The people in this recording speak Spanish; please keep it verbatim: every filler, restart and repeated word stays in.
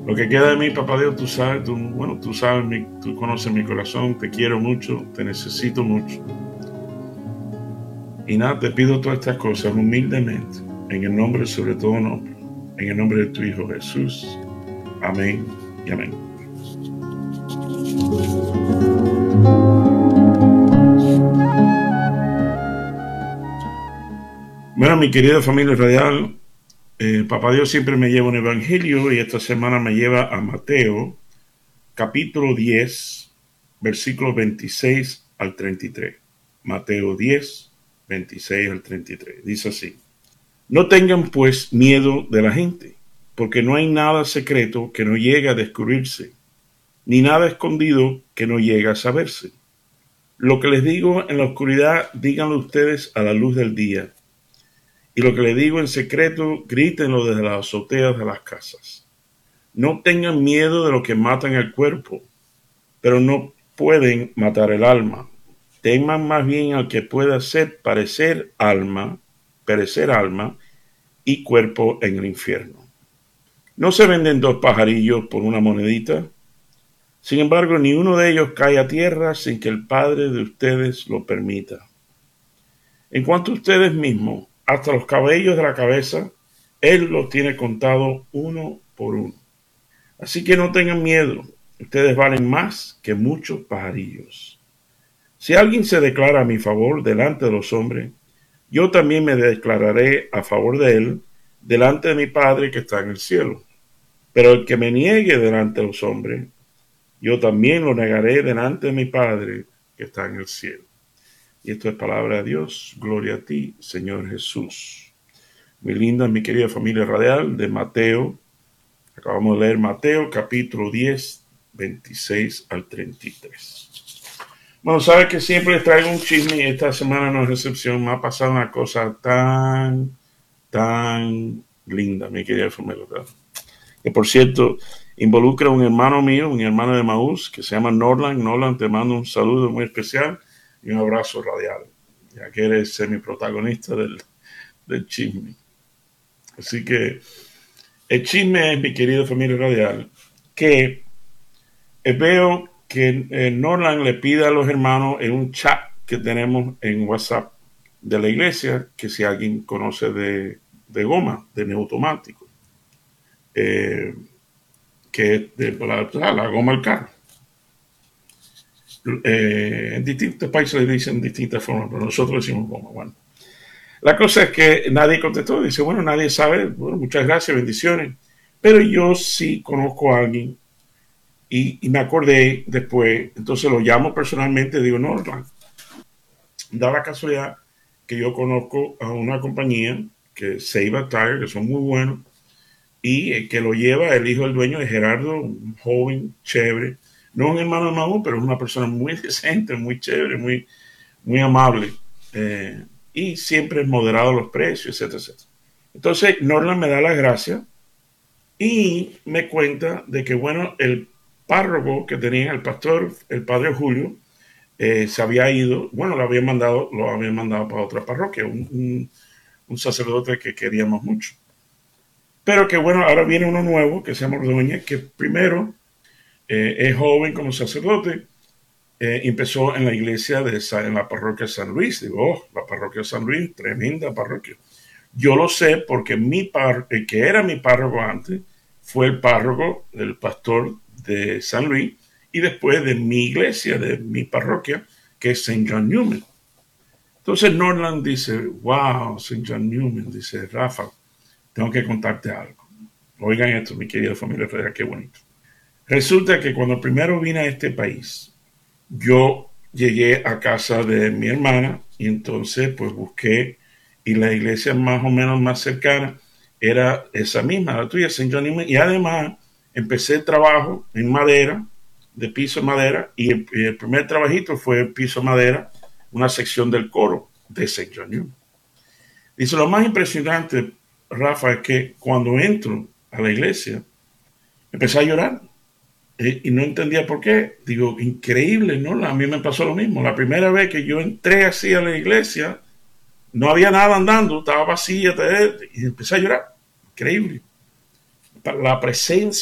Lo que queda de mí, papá Dios, tú sabes, tú, bueno, tú sabes, mi, tú conoces mi corazón, te quiero mucho, te necesito mucho. Y nada, te pido todas estas cosas humildemente, en el nombre sobre todo nombre, en el nombre de tu Hijo Jesús. Amén y amén. Bueno, mi querida familia radial, eh, papá Dios siempre me lleva un evangelio y esta semana me lleva a Mateo, capítulo diez, versículos veintiséis al treinta y tres. Mateo diez, veintiséis al treinta y tres. Dice así: No tengan pues miedo de la gente, porque no hay nada secreto que no llegue a descubrirse, ni nada escondido que no llegue a saberse. Lo que les digo en la oscuridad, díganlo ustedes a la luz del día. Y lo que les digo en secreto, grítenlo desde las azoteas de las casas. No tengan miedo de lo que matan el cuerpo, pero no pueden matar el alma. Teman más bien al que pueda hacer parecer alma, perecer alma y cuerpo en el infierno. ¿No se venden dos pajarillos por una monedita? Sin embargo, ni uno de ellos cae a tierra sin que el Padre de ustedes lo permita. En cuanto a ustedes mismos, hasta los cabellos de la cabeza, Él los tiene contados uno por uno. Así que no tengan miedo, ustedes valen más que muchos pajarillos. Si alguien se declara a mi favor delante de los hombres, yo también me declararé a favor de él delante de mi Padre que está en el cielo. Pero el que me niegue delante de los hombres, yo también lo negaré delante de mi Padre que está en el cielo. Y esto es palabra de Dios. Gloria a ti, Señor Jesús. Mi linda, mi querida familia radial de Mateo. Acabamos de leer Mateo capítulo diez, veintiséis al treinta y tres. Bueno, sabes que siempre les traigo un chisme y esta semana no es excepción. Me ha pasado una cosa tan, tan linda, mi querida familia radial. Que por cierto, involucra a un hermano mío, un hermano de Maús, que se llama Norland. Norland, te mando un saludo muy especial y un abrazo radial, ya que eres mi protagonista del, del chisme. Así que el chisme es, mi querida familia radial, que veo que eh, Norland le pide a los hermanos en un chat que tenemos en WhatsApp de la iglesia, que si alguien conoce de, de goma, de neumático, eh, que es de la, la goma del carro. Eh, en distintos países le dicen distintas formas, pero nosotros decimos goma. Bueno, la cosa es que nadie contestó, dice, bueno, nadie sabe, bueno, muchas gracias, bendiciones, pero yo sí conozco a alguien y, y me acordé después, entonces lo llamo personalmente, digo, no, da la casualidad que yo conozco a una compañía que es Save Tire, que son muy buenos, y el que lo lleva, el hijo del dueño es Gerardo, un joven, chévere, no un hermano de Maú, pero es una persona muy decente, muy chévere, muy, muy amable, eh, y siempre es moderado los precios, etcétera, etcétera. Entonces, Norland me da las gracias y me cuenta de que, bueno, el párroco que tenía, el pastor, el padre Julio, eh, se había ido, bueno, lo habían mandado, lo habían mandado para otra parroquia, un, un, un sacerdote que queríamos mucho. Pero que bueno, ahora viene uno nuevo que se llama Ordóñez, que primero eh, es joven como sacerdote, eh, empezó en la iglesia de en la parroquia de San Luis. Digo, oh, la parroquia de San Luis, tremenda parroquia. Yo lo sé porque mi par, el que era mi párroco antes fue el párroco del pastor de San Luis y después de mi iglesia, de mi parroquia, que es Saint John Newman. Entonces Norland dice, wow, Saint John Newman, dice, Rafa, tengo que contarte algo. Oigan esto, mi querida familia federal, qué bonito. Resulta que cuando primero vine a este país, yo llegué a casa de mi hermana y entonces pues busqué y la iglesia más o menos más cercana era esa misma, la tuya, Saint John Newman, y además empecé el trabajo en madera, de piso de madera, y el, y el primer trabajito fue piso de madera, una sección del coro de Saint John Newman. Dice, lo más impresionante, Rafa, es que cuando entro a la iglesia, empecé a llorar eh, y no entendía por qué. Digo, increíble, ¿no? A mí me pasó lo mismo. La primera vez que yo entré así a la iglesia, no había nada andando, estaba vacía y empecé a llorar. Increíble. La presencia